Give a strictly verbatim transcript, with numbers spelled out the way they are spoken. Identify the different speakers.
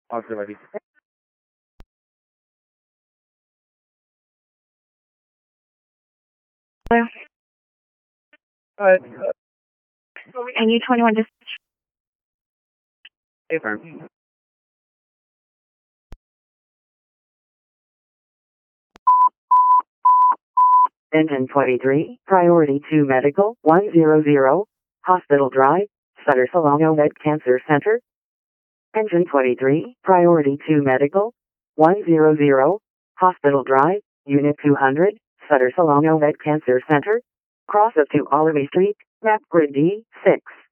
Speaker 1: Officer Levy.
Speaker 2: Hello?
Speaker 1: Uh,
Speaker 2: And U twenty-one just
Speaker 1: affirm.
Speaker 3: Engine twenty-three, Priority two Medical, one hundred, Hospital Drive, Sutter Solano Med Cancer Center. Engine twenty-three, Priority two Medical, one hundred, Hospital Drive, Unit two hundred, Sutter Solano Med Cancer Center. Cross up to Olivey Street, map grid D, six.